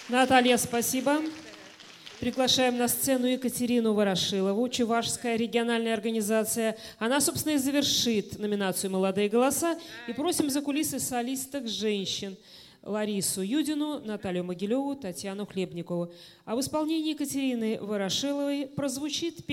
Наталья, спасибо. Приглашаем на сцену Екатерину Ворошилову, Чувашская региональная организация. Она, собственно, и завершит номинацию «Молодые голоса». И просим за кулисы солисток женщин Ларису Юдину, Наталью Могилеву, Татьяну Хлебникову. А в исполнении Екатерины Ворошиловой прозвучит песня